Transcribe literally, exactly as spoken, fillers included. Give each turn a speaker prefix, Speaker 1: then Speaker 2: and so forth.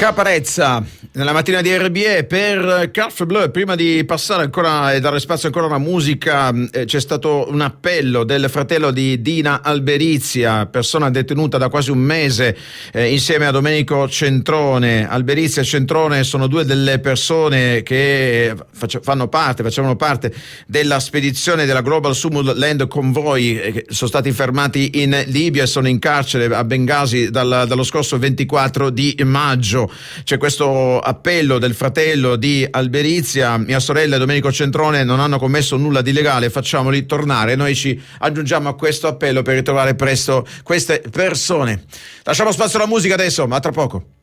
Speaker 1: Caparezza nella mattina di R B E per Carte Bleu. Prima di passare ancora e dare spazio ancora alla musica, eh, c'è stato un appello del fratello di Dina Alberizia, persona detenuta da quasi un mese eh, insieme a Domenico Centrone. Alberizia e Centrone sono due delle persone che face- fanno parte, facevano parte della spedizione della Global Sumud Land Convoy, eh, che sono stati fermati in Libia e sono in carcere a Bengasi dal, dallo scorso ventiquattro di maggio. C'è questo appello del fratello di Alberizia: mia sorella e Domenico Centrone non hanno commesso nulla di illegale, facciamoli tornare. Noi ci aggiungiamo a questo appello per ritrovare presto queste persone. Lasciamo spazio alla musica adesso, ma tra poco.